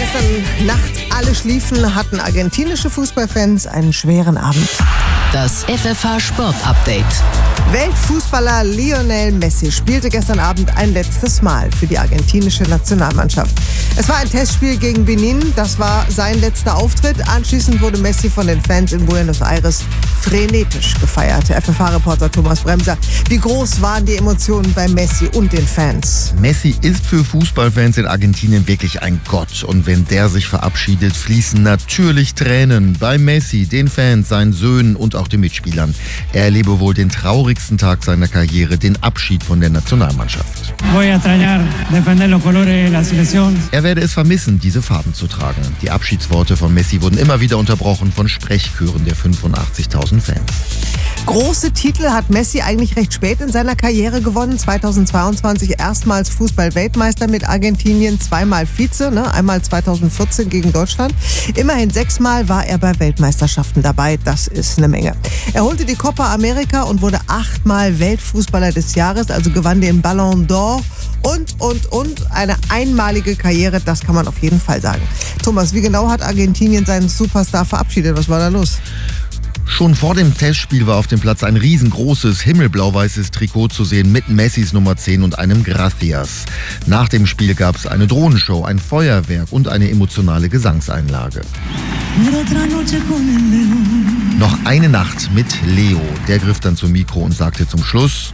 gestern Nacht alle schliefen, hatten argentinische Fußballfans einen schweren Abend. Das FFH Sport Update. Weltfußballer Lionel Messi spielte gestern Abend ein letztes Mal für die argentinische Nationalmannschaft. Es war ein Testspiel gegen Benin, das war sein letzter Auftritt. Anschließend wurde Messi von den Fans in Buenos Aires frenetisch gefeiert. FFH-Reporter Thomas Bremser, wie groß waren die Emotionen bei Messi und den Fans? Messi ist für Fußballfans in Argentinien wirklich ein Gott. Und wenn der sich verabschiedet, fließen natürlich Tränen. Bei Messi, den Fans, seinen Söhnen und auch den Mitspielern. Er erlebe wohl den traurigsten Tag seiner Karriere, den Abschied von der Nationalmannschaft. Er werde es vermissen, diese Farben zu tragen. Die Abschiedsworte von Messi wurden immer wieder unterbrochen von Sprechchören der 85.000 Fans. Große Titel hat Messi eigentlich recht spät in seiner Karriere gewonnen. 2022 erstmals Fußball-Weltmeister mit Argentinien, zweimal Vize, einmal 2014 gegen Deutschland. Immerhin 6-mal war er bei Weltmeisterschaften dabei. Das ist eine Menge. Er holte die Copa America und wurde 8-mal Weltfußballer des Jahres, also gewann den Ballon d'Or und eine einmalige Karriere, das kann man auf jeden Fall sagen. Thomas, wie genau hat Argentinien seinen Superstar verabschiedet? Was war da los? Schon vor dem Testspiel war auf dem Platz ein riesengroßes himmelblau-weißes Trikot zu sehen mit Messis Nummer 10 und einem Gracias. Nach dem Spiel gab es eine Drohnenshow, ein Feuerwerk und eine emotionale Gesangseinlage. Noch eine Nacht mit Leo. Der griff dann zum Mikro und sagte zum Schluss: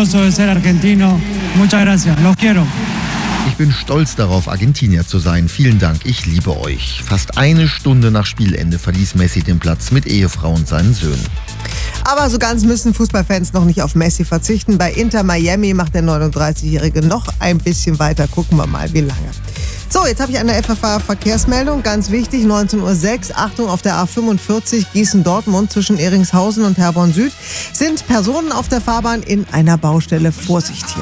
Ich bin stolz darauf, Argentinier zu sein. Vielen Dank, ich liebe euch. Fast eine Stunde nach Spielende verließ Messi den Platz mit Ehefrau und seinen Söhnen. Aber so ganz müssen Fußballfans noch nicht auf Messi verzichten. Bei Inter Miami macht der 39-Jährige noch ein bisschen weiter. Gucken wir mal, wie lange. So, jetzt habe ich eine FFH-Verkehrsmeldung, ganz wichtig, 19:06 Uhr, Achtung, auf der A45 Gießen-Dortmund zwischen Ehringshausen und Herborn Süd sind Personen auf der Fahrbahn in einer Baustelle. Vorsicht hier.